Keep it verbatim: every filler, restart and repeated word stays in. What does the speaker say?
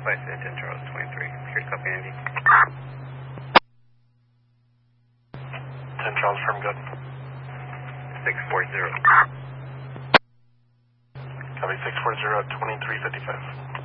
flight to ten Charles twenty-three. Here's copy, Andy. ten Charles firm good. six four zero. Copy six four zero, twenty-three fifty-five.